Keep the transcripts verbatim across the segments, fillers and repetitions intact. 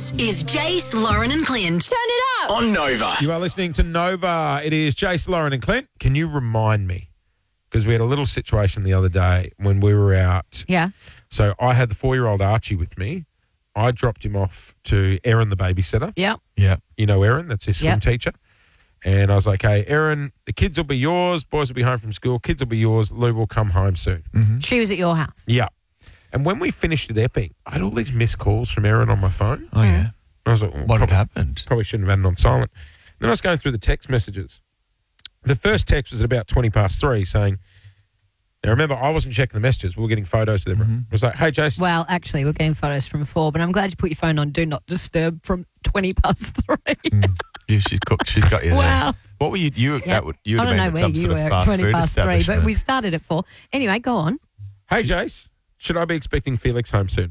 This is Jace, Lauren and Clint. Turn it up. On Nova. You are listening to Nova. It is Jace, Lauren and Clint. Can you remind me? Because we had a little situation the other day when we were out. Yeah. So I had the four-year-old Archie with me. I dropped him off to Erin, the babysitter. Yep. Yeah. You know Erin, that's his swim Yep. teacher. And I was like, hey, Erin, the kids will be yours. Boys will be home from school. Kids will be yours. Lou will come home soon. Mm-hmm. She was at your house. Yeah. And when we finished at Epping, I had all these missed calls from Erin on my phone. Oh, yeah. And I was like, well, What had probably, happened? probably shouldn't have had it on silent. Then I was going through the text messages. The first text was at about twenty past three saying, now remember, I wasn't checking the messages. We were getting photos of everyone. It was like, hey, Jason. Well, actually, we're getting photos from four, but I'm glad you put your phone on Do Not Disturb from twenty past three. Mm. Yeah, she's cooked. She's got you there. Wow. What were you? You, Yep. that would, you would I have don't been know at where some you sort were of at fast twenty food past three, establishment. but we started at four. Anyway, go on. Hey, Jace, should I be expecting Felix home soon?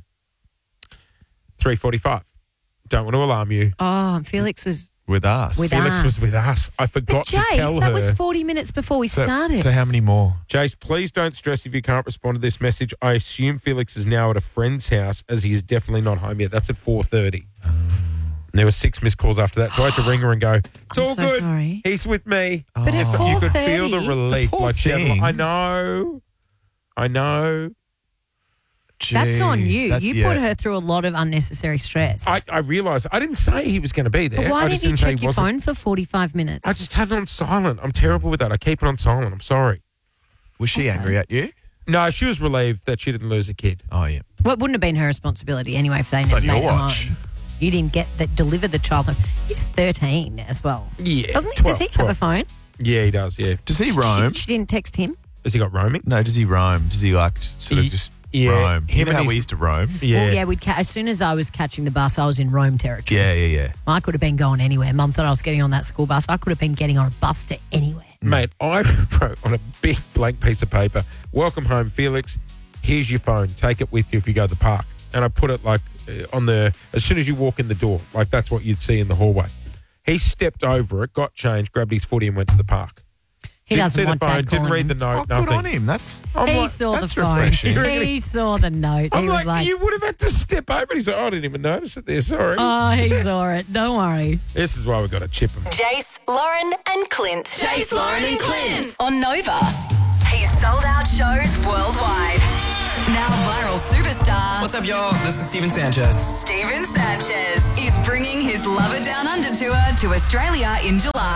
three forty-five. Don't want to alarm you. Oh, Felix was with us. With Felix us. was with us. I forgot But Jace, to tell that her. was forty minutes before we so, started. so how many more? Jace, please don't stress if you can't respond to this message. I assume Felix is now at a friend's house as he is definitely not home yet. That's at four thirty. Oh. And there were six missed calls after that, so I had to ring her and go, it's I'm all so good. sorry. He's with me. But at Oh. You could feel the four thirty, relief. poor Like she had, thing. I know. I know. That's on Jeez, you. that's- You yeah. put her through a lot of unnecessary stress. I, I realised I didn't say he was going to be there. but why I didn't just you didn't say check he your wasn't. phone for forty-five minutes? I just had it on silent. I'm terrible with that. I keep it on silent. I'm sorry. Was she angry at you? No, she was relieved that she didn't lose a kid. Oh, yeah. Well, it wouldn't have been her responsibility anyway if they It's never on made your it watch. home. You didn't get that, deliver the child home. He's thirteen as well. Yeah. Doesn't he? twelve, Does he have twelve. a phone? Yeah, he does, yeah. Does he roam? She, she didn't text him. Has he got roaming? No, does he roam? Does he like sort of He- just yeah, roam? him You know and how his- we used to roam? Yeah. Well, yeah, we'd ca- as soon as I was catching the bus, I was in Rome territory. Yeah, yeah, yeah. I could have been going anywhere. Mum thought I was getting on that school bus. I could have been getting on a bus to anywhere. Mate, I wrote on a big blank piece of paper, welcome home, Felix. Here's your phone. Take it with you if you go to the park. And I put it like uh, on the, as soon as you walk in the door, like that's what you'd see in the hallway. He stepped over it, got changed, grabbed his footy and went to the park. He didn't doesn't see want the phone, Dad didn't calling read him. the note, Oh, nothing. good on him. That's I'm He like, saw the that's phone. refreshing. You reckon He saw the note. I'm he was like, like, you would have had to step over. He's like, oh, I didn't even notice it there, sorry. oh, he saw it. Don't worry. This is why we've got to chip him. Jace, Lauren and Clint. Jace, Lauren and Clint. On Nova. He's sold out shows worldwide. Now viral superstar What's up, y'all? This is Steven Sanchez. Steven Sanchez is bringing his Lover Down Under tour to Australia in July.